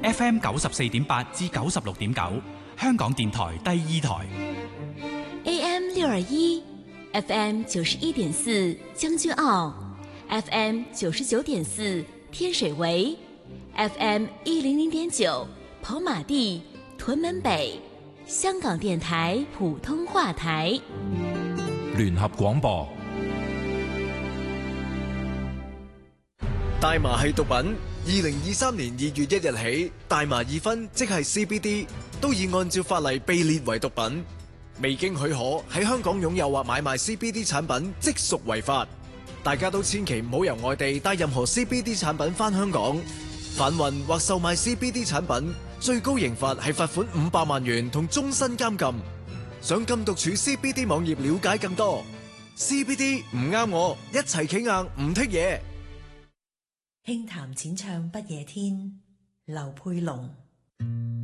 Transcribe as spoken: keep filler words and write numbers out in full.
F M 九十四點八至九十六點九，香港電台第二台。 A M 六二一，F M 九十一點四將軍澳，F M 九十九點四天水圍，F M 一零零點九跑馬地、屯門北，香港電台普通話台。 聯合廣播。 大麻係毒品。二零二三年二月一日起，大麻二酚即係 C B D 都已按照法例被列為毒品。未經許可喺香港擁有或買賣 C B D 產品，即屬違法。大家都千祈唔好由外地帶任何 C B D 產品返香港。販運或售賣 C B D 產品，最高刑罰係罰款五百萬元同終身監禁。上禁毒處 C B D 網頁了解更多。C B D 唔啱我，一齊企硬唔剔嘢。 輕談淺唱不夜天，劉佩龍。